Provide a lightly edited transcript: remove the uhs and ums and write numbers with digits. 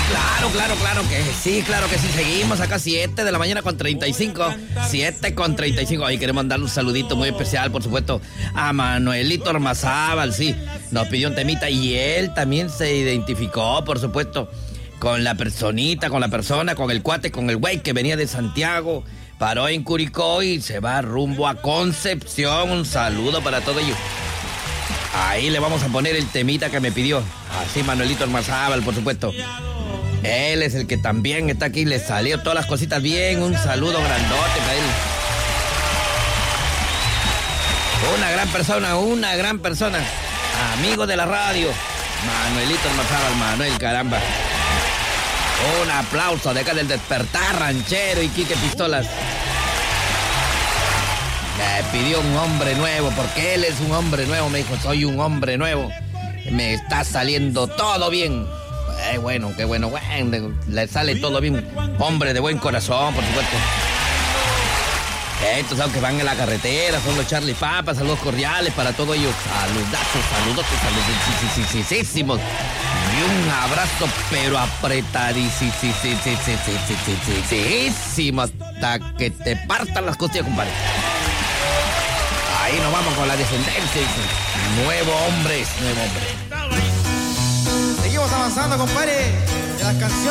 Claro que sí, seguimos acá 7 de la mañana con 35, 7 con 35. Hoy queremos mandarle un saludito muy especial, por supuesto, a Manuelito Ormazábal, sí, nos pidió un temita y él también se identificó, por supuesto, con la personita, con la persona, con el cuate, con el güey que venía de Santiago, paró en Curicó y se va rumbo a Concepción. Un saludo para todos ellos. Ahí le vamos a poner el temita que me pidió, así Manuelito Ormazábal, por supuesto. Él es el que también está aquí, le salió todas las cositas bien. Un saludo grandote para él. Una gran persona. Amigo de la radio. Manuelito Ormazábal, Manuel, caramba. Un aplauso de acá del Despertar Ranchero y Quique Pistolas. Me pidió un hombre nuevo, porque él es un hombre nuevo. Me dijo, soy un hombre nuevo. Me está saliendo todo bien. Qué bueno, le sale todo bien. Hombre de buen corazón, por supuesto. Estos aunque van en la carretera, son los Charlie Papas, saludos cordiales para todos ellos. Saludotes, saludosísimos. Y un abrazo, pero apretadísimo hasta que te partan las costillas, compadre. Ahí nos vamos con la descendencia. Nuevo hombre. Seguimos avanzando, compadre. De las canciones.